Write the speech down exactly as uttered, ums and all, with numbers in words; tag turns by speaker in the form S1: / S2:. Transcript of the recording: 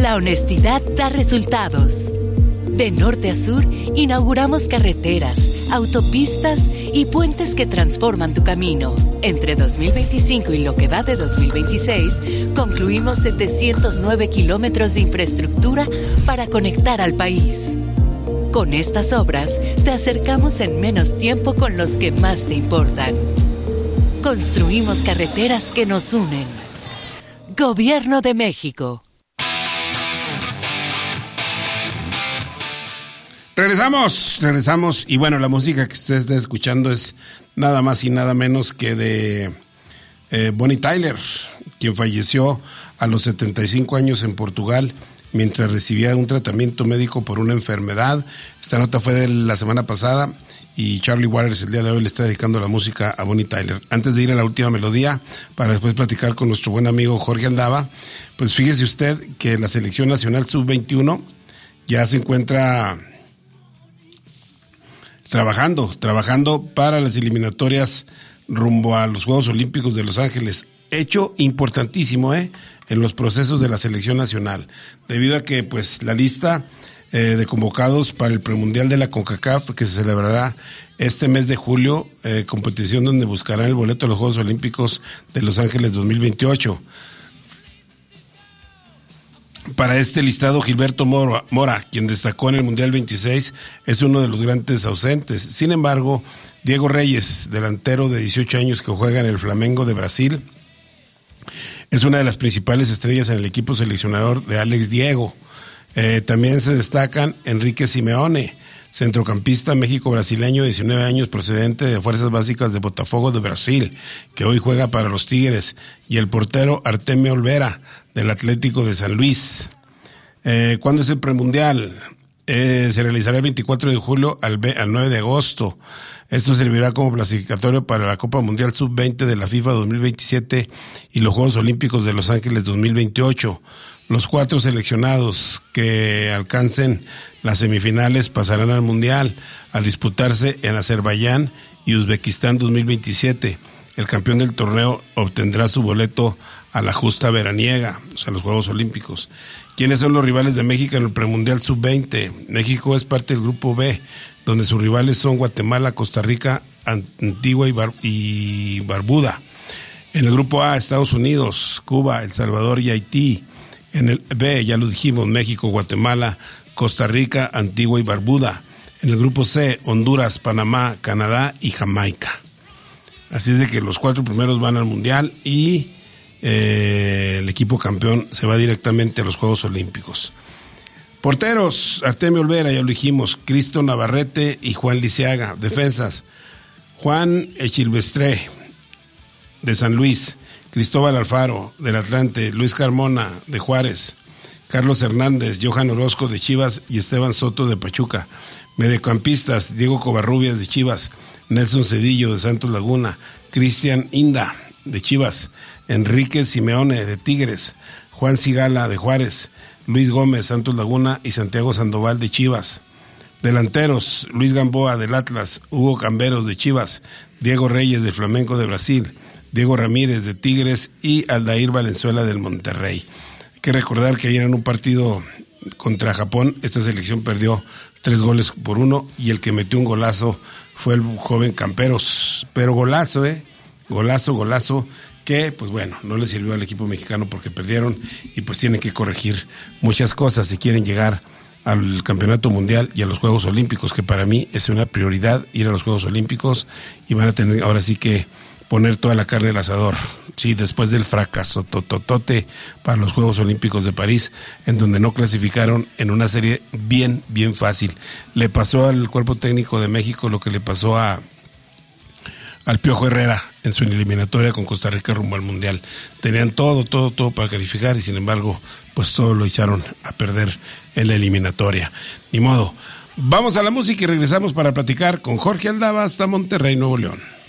S1: La honestidad da resultados. De norte a sur, inauguramos carreteras, autopistas y puentes que transforman tu camino. Entre dos mil veinticinco y lo que va de dos mil veintiséis, concluimos setecientos nueve kilómetros de infraestructura para conectar al país. Con estas obras, te acercamos en menos tiempo con los que más te importan. Construimos carreteras que nos unen. Gobierno de México.
S2: Regresamos, regresamos y bueno, la música que usted está escuchando es nada más y nada menos que de eh, Bonnie Tyler, quien falleció a los setenta y cinco años en Portugal mientras recibía un tratamiento médico por una enfermedad. Esta nota fue de la semana pasada y Charlie Waters el día de hoy le está dedicando la música a Bonnie Tyler. Antes de ir a la última melodía, para después platicar con nuestro buen amigo Jorge Aldaba, pues fíjese usted que la selección nacional sub veintiuno ya se encuentra trabajando, trabajando para las eliminatorias rumbo a los Juegos Olímpicos de Los Ángeles. Hecho importantísimo, ¿eh? En los procesos de la selección nacional, debido a que, pues, la lista eh, de convocados para el premundial de la CONCACAF, que se celebrará este mes de julio, eh, competición donde buscarán el boleto a los Juegos Olímpicos de Los Ángeles dos mil veintiocho. Para este listado, Gilberto Mora, Mora, quien destacó en el Mundial veintiséis, es uno de los grandes ausentes. Sin embargo, Diego Reyes, delantero de dieciocho años que juega en el Flamengo de Brasil, es una de las principales estrellas en el equipo seleccionador de Alex Diego. Eh, también se destacan Enrique Simeone, centrocampista México-brasileño, diecinueve años, procedente de Fuerzas Básicas de Botafogo de Brasil, que hoy juega para los Tigres, y el portero Artemio Olvera, del Atlético de San Luis. Eh, ¿Cuándo es el premundial? Eh, se realizará el veinticuatro de julio al, al nueve de agosto. Esto servirá como clasificatorio para la Copa Mundial sub veinte de la FIFA dos mil veintisiete y los Juegos Olímpicos de Los Ángeles dos mil veintiocho. Los cuatro seleccionados que alcancen las semifinales pasarán al Mundial, a disputarse en Azerbaiyán y Uzbekistán dos mil veintisiete. El campeón del torneo obtendrá su boleto a la justa veraniega, o sea, los Juegos Olímpicos. ¿Quiénes son los rivales de México en el premundial sub veinte? México es parte del grupo B, donde sus rivales son Guatemala, Costa Rica, Antigua y, Bar- y Barbuda. En el grupo A, Estados Unidos, Cuba, El Salvador y Haití. En el B, ya lo dijimos, México, Guatemala, Costa Rica, Antigua y Barbuda. En el grupo C, Honduras, Panamá, Canadá y Jamaica. Así es de que los cuatro primeros van al Mundial y eh, el equipo campeón se va directamente a los Juegos Olímpicos. Porteros, Artemio Olvera, ya lo dijimos, Cristo Navarrete y Juan Lisiaga. Defensas, Juan Echilvestre, de San Luis, Cristóbal Alfaro, del Atlante, Luis Carmona, de Juárez, Carlos Hernández, Johan Orozco, de Chivas y Esteban Soto, de Pachuca. Mediocampistas, Diego Covarrubias, de Chivas, Nelson Cedillo, de Santos Laguna, Cristian Inda, de Chivas, Enrique Simeone, de Tigres, Juan Sigala, de Juárez, Luis Gómez, Santos Laguna y Santiago Sandoval, de Chivas. Delanteros, Luis Gamboa, del Atlas, Hugo Camberos, de Chivas, Diego Reyes, del Flamengo de Brasil, Diego Ramírez, de Tigres y Aldair Valenzuela, del Monterrey. Hay que recordar que ayer en un partido contra Japón, esta selección perdió tres goles por uno y el que metió un golazo fue el joven Camperos, pero golazo, eh, golazo, golazo, que pues bueno, no le sirvió al equipo mexicano porque perdieron y pues tienen que corregir muchas cosas si quieren llegar al Campeonato Mundial y a los Juegos Olímpicos, que para mí es una prioridad ir a los Juegos Olímpicos y van a tener ahora sí que poner toda la carne al asador, sí, después del fracaso tototote para los Juegos Olímpicos de París, en donde no clasificaron en una serie bien, bien fácil. Le pasó al cuerpo técnico de México lo que le pasó a al Piojo Herrera en su eliminatoria con Costa Rica rumbo al Mundial. Tenían todo, todo, todo para calificar y sin embargo, pues todo lo echaron a perder en la eliminatoria. Ni modo. Vamos a la música y regresamos para platicar con Jorge Aldaba hasta Monterrey, Nuevo León.